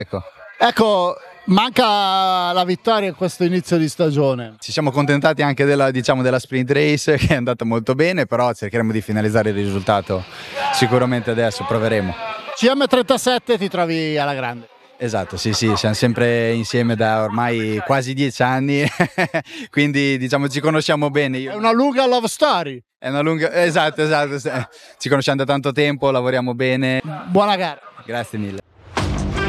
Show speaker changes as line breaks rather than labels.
Ecco, manca la vittoria in questo inizio di stagione.
Ci siamo accontentati anche della sprint race che è andata molto bene, però cercheremo di finalizzare il risultato sicuramente adesso, proveremo.
CM37 ti trovi alla grande.
Esatto, sì, siamo sempre insieme da ormai quasi 10 anni, quindi diciamo ci conosciamo bene.
È una lunga love story.
È una lunga, esatto, ci conosciamo da tanto tempo, lavoriamo bene.
Buona gara.
Grazie mille.